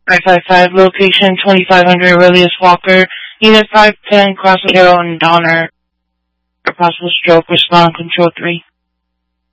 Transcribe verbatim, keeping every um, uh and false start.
five five five, location twenty-five hundred Aurelius Walker, unit five ten, cross zero and Donner. For possible stroke, respond control three.